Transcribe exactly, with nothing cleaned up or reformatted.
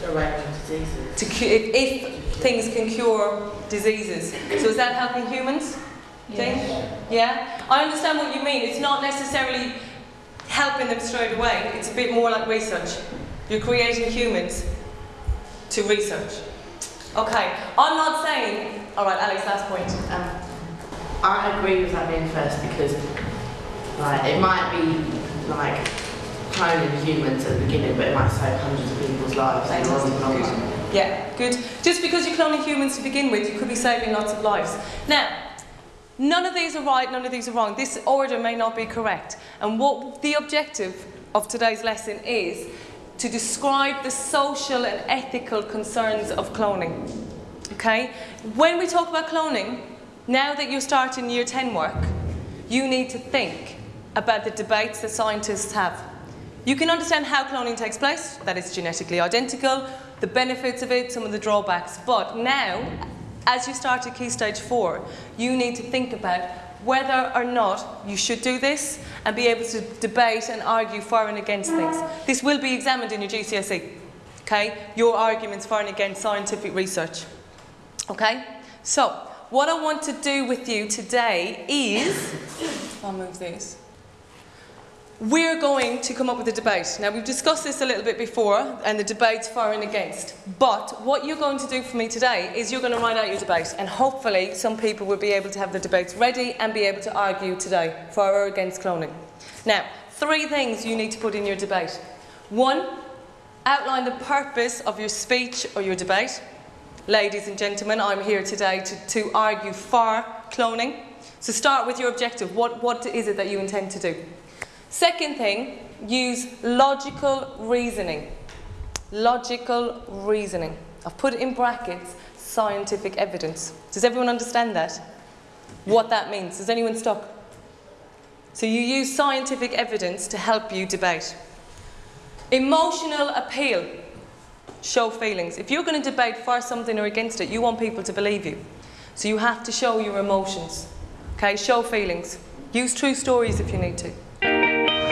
Preventing diseases. To cu if, if things can cure diseases. So is that helping humans? Yeah. Yeah? I understand what you mean. It's not necessarily helping them straight away. It's a bit more like research. You're creating humans to research. Okay, I'm not saying... Alright, Alex, last point. Um, I agree with that being first because like, it might be like cloning humans at the beginning, but it might save hundreds of people's lives in the long run. Yeah, good. Just because you're cloning humans to begin with, you could be saving lots of lives. Now, none of these are right, none of these are wrong. This order may not be correct. And what the objective of today's lesson is to describe the social and ethical concerns of cloning. Okay? When we talk about cloning, now that you're starting year ten work, you need to think about the debates that scientists have. You can understand how cloning takes place, that it's genetically identical, the benefits of it, some of the drawbacks. But now, as you start at Key Stage four, you need to think about whether or not you should do this and be able to debate and argue for and against things. This will be examined in your G C S E, okay? Your arguments for and against scientific research, okay? So, what I want to do with you today is, I'll move this. We're going to come up with a debate. Now, we've discussed this a little bit before, and the debates for and against. But what you're going to do for me today is you're going to write out your debate, and hopefully some people will be able to have the debates ready and be able to argue today for or against cloning. Now, three things you need to put in your debate. One, outline the purpose of your speech or your debate. Ladies and gentlemen, I'm here today to, to argue for cloning. So start with your objective. What, what is it that you intend to do? Second thing, use logical reasoning. Logical reasoning. I've put it in brackets, scientific evidence. Does everyone understand that? What that means? Is anyone stuck? So you use scientific evidence to help you debate. Emotional appeal. Show feelings. If you're going to debate for something or against it, you want people to believe you. So you have to show your emotions. Okay, show feelings. Use true stories if you need to.